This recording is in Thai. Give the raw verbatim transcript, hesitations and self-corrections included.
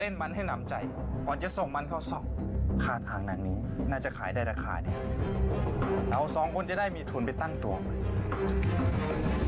เล่นมันให้หนำใจก่อนจะส่งมันเข้าซ่องท่าทางหนังนี้น่าจะขายได้ราคาเนี่ยเราสองคนจะได้มีทุนไปตั้งตัวใหม่